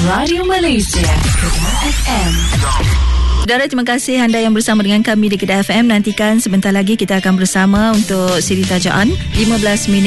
Radio Malaysia, Kedah FM. Saudara, terima kasih anda yang bersama dengan kami di Kedah FM. Nantikan sebentar lagi kita akan bersama untuk siri tajaan 15 minit